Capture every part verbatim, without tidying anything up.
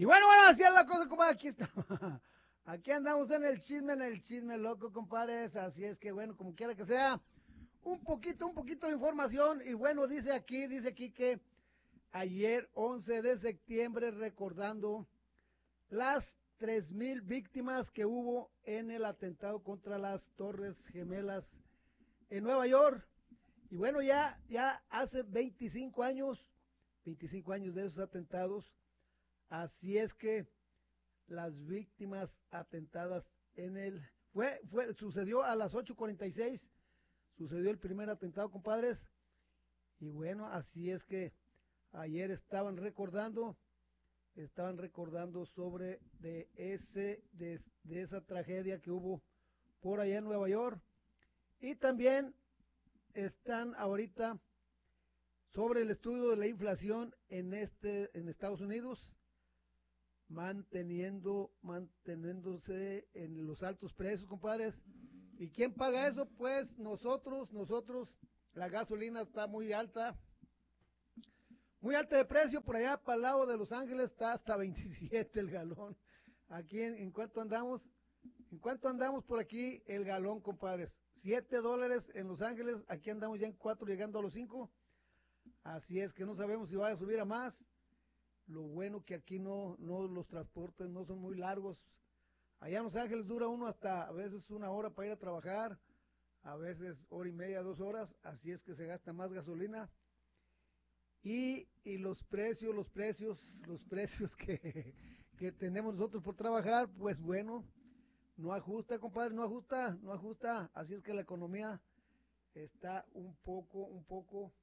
Y bueno, bueno, así es la cosa, compadre, aquí estamos. Aquí andamos en el chisme, en el chisme loco, compadres. Así es que, bueno, como quiera que sea, un poquito, un poquito de información. Y bueno, dice aquí, dice aquí que ayer, once de septiembre, recordando las tres mil víctimas que hubo en el atentado contra las Torres Gemelas en Nueva York. Y bueno, ya, ya hace veinticinco años, veinticinco años de esos atentados. Así es que las víctimas atentadas en el, fue, fue, sucedió a las ocho cuarenta y seis, sucedió el primer atentado, compadres. Y bueno, así es que ayer estaban recordando, estaban recordando sobre de ese, de, de esa tragedia que hubo por allá en Nueva York. Y también están ahorita sobre el estudio de la inflación en este, en Estados Unidos, manteniendo, manteniéndose en los altos precios, compadres. ¿Y quién paga eso? Pues nosotros, nosotros, la gasolina está muy alta, muy alta de precio, por allá para el lado de Los Ángeles está hasta veintisiete el galón. Aquí, ¿en, en cuánto andamos? ¿En cuánto andamos por aquí el galón, compadres? siete dólares en Los Ángeles, aquí andamos ya en cuatro, llegando a los cinco. Así es que no sabemos si va a subir a más. Lo bueno que aquí no, no los transportes no son muy largos. Allá en Los Ángeles dura uno hasta a veces una hora para ir a trabajar, a veces hora y media, dos horas, así es que se gasta más gasolina. Y, y los precios, los precios, los precios que, que tenemos nosotros por trabajar, pues bueno, no ajusta, compadre, no ajusta, no ajusta. Así es que la economía está un poco, un poco...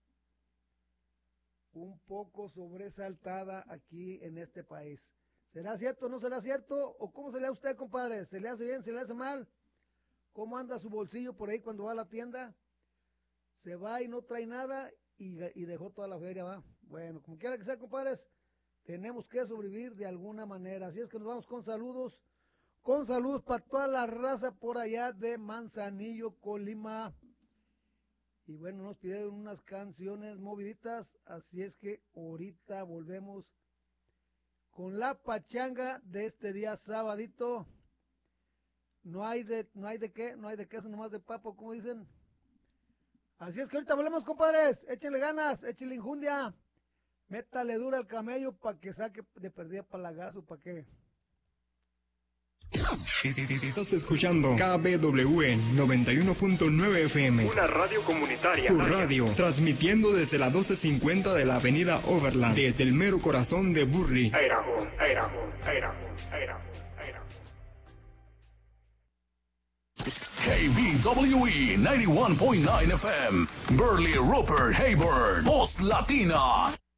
un poco sobresaltada aquí en este país. ¿Será cierto o no será cierto? ¿O cómo se le hace a usted, compadre? ¿Se le hace bien, se le hace mal? ¿Cómo anda su bolsillo por ahí cuando va a la tienda? Se va y no trae nada y, y dejó toda la feria, ¿va? Bueno, como quiera que sea, compadres, tenemos que sobrevivir de alguna manera. Así es que nos vamos con saludos, con saludos para toda la raza por allá de Manzanillo, Colima. Y bueno, nos pidieron unas canciones moviditas, así es que ahorita volvemos con la pachanga de este día sabadito. No hay de, no hay de qué, no hay de queso, nomás de papo, como dicen. Así es que ahorita volvemos, compadres. Échenle ganas, échenle injundia. Métale dura al camello para que saque de perdida palagazo, para que... Estás escuchando K B W noventa y uno punto nueve F M, una radio comunitaria. Tu radio, transmitiendo desde la doce cincuenta de la avenida Overland, desde el mero corazón de Burley. Idaho, Idaho, Idaho, Idaho, Idaho. K B W E noventa y uno punto nueve F M, Burley, Rupert, Hayward, Voz Latina.